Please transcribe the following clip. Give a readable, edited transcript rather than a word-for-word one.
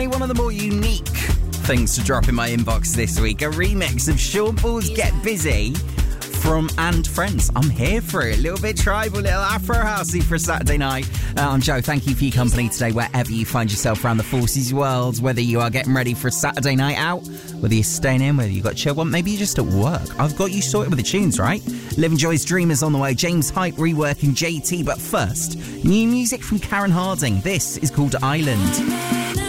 One of the more unique things to drop in my inbox this week, a remix of Sean Paul's Get Busy from And Friends. I'm here for it. A little bit tribal, a little Afro housey for a Saturday night. I'm Joe. Thank you for your company today, wherever you find yourself around the Forces world, whether you are getting ready for a Saturday night out, whether you're staying in, whether you've got chill one, maybe you're just at work. I've got you sorted with the tunes, right? Live and Joy's Dreamers on the way, James Hype reworking JT, but first, new music from Karen Harding. This is called Island.